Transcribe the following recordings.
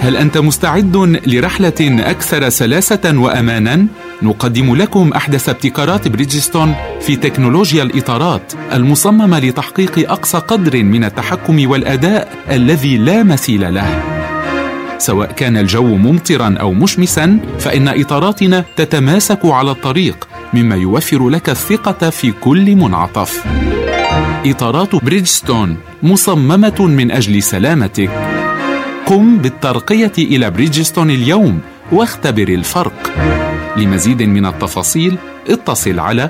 هل أنت مستعد لرحلة أكثر سلاسة وأمانا؟ نقدم لكم أحدث ابتكارات بريدجستون في تكنولوجيا الإطارات المصممة لتحقيق أقصى قدر من التحكم والأداء الذي لا مثيل له. سواء كان الجو ممطرا أو مشمسا، فإن إطاراتنا تتماسك على الطريق، مما يوفر لك الثقة في كل منعطف. إطارات بريدجستون مصممة من أجل سلامتك. قم بالترقية إلى بريدجستون اليوم واختبر الفرق. لمزيد من التفاصيل اتصل على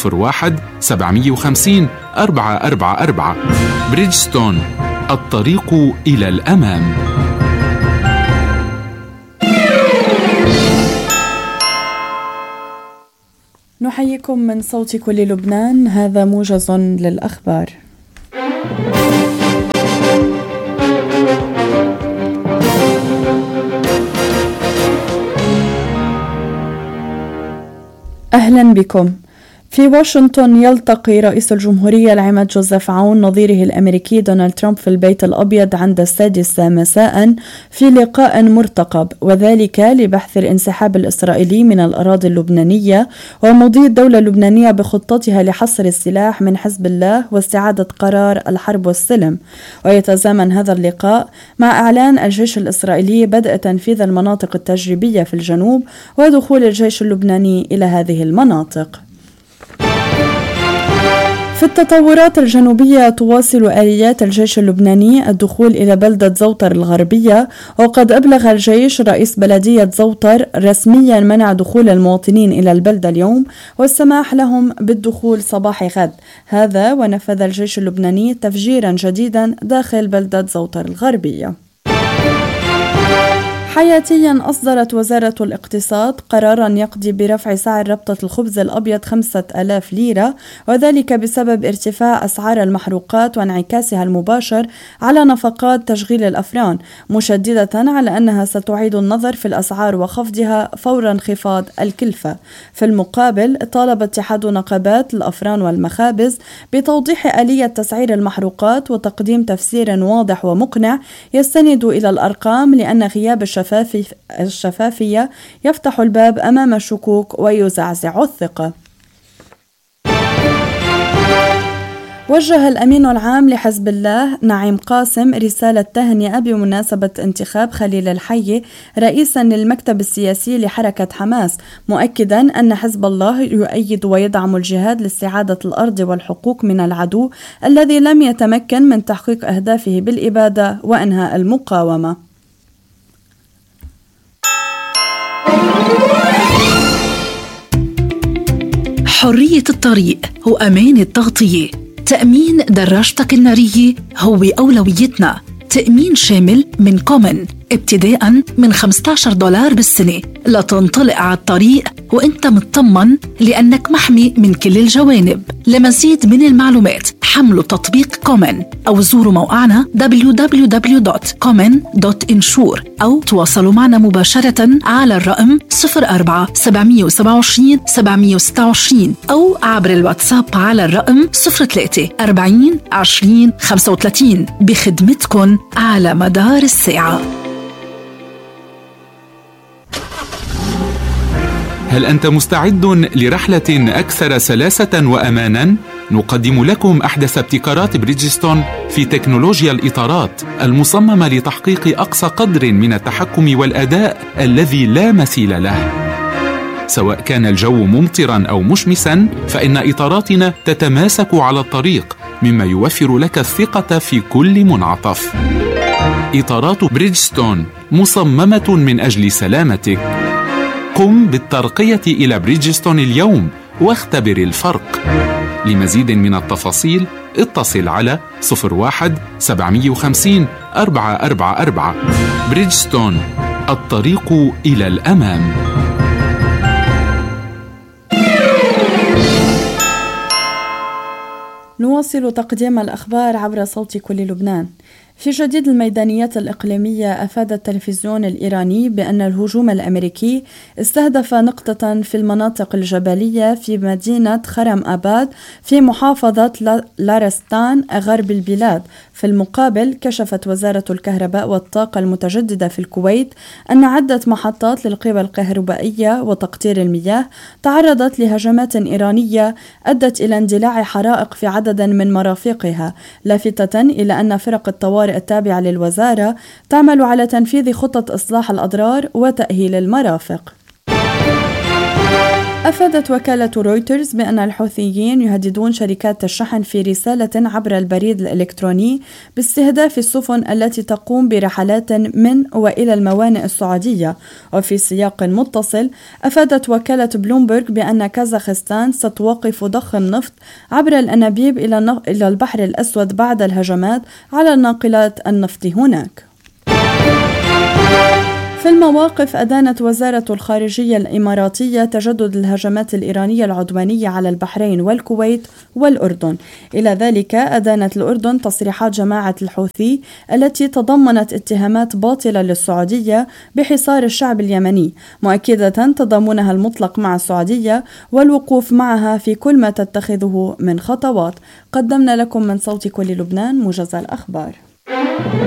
01-750-444. بريدجستون، الطريق إلى الأمام. نحييكم من صوت كل لبنان. هذا موجز للأخبار. أهلا بكم. في واشنطن يلتقي رئيس الجمهورية العماد جوزيف عون نظيره الأمريكي دونالد ترامب في البيت الأبيض عند 6 مساء في لقاء مرتقب، وذلك لبحث الانسحاب الإسرائيلي من الأراضي اللبنانية ومضي الدولة اللبنانية بخطتها لحصر السلاح من حزب الله واستعادة قرار الحرب والسلم. ويتزامن هذا اللقاء مع إعلان الجيش الإسرائيلي بدء تنفيذ المناطق التجريبية في الجنوب ودخول الجيش اللبناني إلى هذه المناطق. في التطورات الجنوبية تواصل آليات الجيش اللبناني الدخول إلى بلدة زوطر الغربية، وقد أبلغ الجيش رئيس بلدية زوطر رسميا منع دخول المواطنين إلى البلدة اليوم والسماح لهم بالدخول صباح غد. هذا ونفذ الجيش اللبناني تفجيرا جديدا داخل بلدة زوطر الغربية. حياتيا أصدرت وزارة الاقتصاد قرارا يقضي برفع سعر ربطة الخبز الأبيض 5000 ليرة، وذلك بسبب ارتفاع أسعار المحروقات وانعكاسها المباشر على نفقات تشغيل الأفران، مشددة على أنها ستعيد النظر في الأسعار وخفضها فور انخفاض الكلفة. في المقابل طالب اتحاد نقابات الأفران والمخابز بتوضيح آلية تسعير المحروقات وتقديم تفسير واضح ومقنع يستند إلى الأرقام، لأن غياب الشفافية يفتح الباب أمام الشكوك ويزعزع الثقة. وجه الأمين العام لحزب الله نعيم قاسم رسالة تهنئة بمناسبة انتخاب خليل الحي رئيسا للمكتب السياسي لحركة حماس، مؤكدا أن حزب الله يؤيد ويدعم الجهاد لاستعادة الأرض والحقوق من العدو الذي لم يتمكن من تحقيق أهدافه بالإبادة وإنهاء المقاومة. حرية الطريق وأمان التغطية. تأمين دراجتك النارية هو أولويتنا. تأمين شامل من كومن ابتداء من $15 بالسنة لتنطلق على الطريق وانت مطمن لأنك محمي من كل الجوانب. لمزيد من المعلومات حملوا تطبيق كومن أو زوروا موقعنا www.common.insure أو تواصلوا معنا مباشرة على الرقم 04-727-726 أو عبر الواتساب على الرقم 03-40-20-35 بخدمتكن على مدار الساعة. هل أنت مستعد لرحلة أكثر سلاسة وأمانا؟ نقدم لكم أحدث ابتكارات بريدجستون في تكنولوجيا الإطارات المصممة لتحقيق أقصى قدر من التحكم والأداء الذي لا مثيل له. سواء كان الجو ممطرا أو مشمسا، فإن إطاراتنا تتماسك على الطريق، مما يوفر لك الثقة في كل منعطف. إطارات بريدجستون مصممة من أجل سلامتك. قم بالترقية إلى بريدجستون اليوم واختبر الفرق. لمزيد من التفاصيل اتصل على 01-750-444. بريدجستون، الطريق إلى الأمام. نواصل تقديم الأخبار عبر صوت كل لبنان. في جديد الميدانيات الإقليمية، أفاد التلفزيون الإيراني بأن الهجوم الأمريكي استهدف نقطة في المناطق الجبلية في مدينة خرم آباد في محافظة لارستان غرب البلاد. في المقابل، كشفت وزارة الكهرباء والطاقة المتجددة في الكويت أن عدة محطات للقوى الكهربائية وتقطير المياه تعرضت لهجمات إيرانية أدت إلى اندلاع حرائق في عدد من مرافقها، لافتة إلى أن فرق الطوارئ التابعة للوزارة تعمل على تنفيذ خطط إصلاح الأضرار وتأهيل المرافق. أفادت وكالة رويترز بأن الحوثيين يهددون شركات الشحن في رسالة عبر البريد الإلكتروني باستهداف السفن التي تقوم برحلات من وإلى الموانئ السعودية. وفي سياق متصل، أفادت وكالة بلومبرغ بأن كازاخستان ستوقف ضخ النفط عبر الأنابيب إلى البحر الأسود بعد الهجمات على ناقلات النفط هناك. في المواقف، أدانت وزارة الخارجية الإماراتية تجدد الهجمات الإيرانية العدوانية على البحرين والكويت والأردن. إلى ذلك، أدانت الأردن تصريحات جماعة الحوثي التي تضمنت اتهامات باطلة للسعودية بحصار الشعب اليمني، مؤكدة تضامنها المطلق مع السعودية والوقوف معها في كل ما تتخذه من خطوات. قدمنا لكم من صوت كل لبنان موجز الأخبار.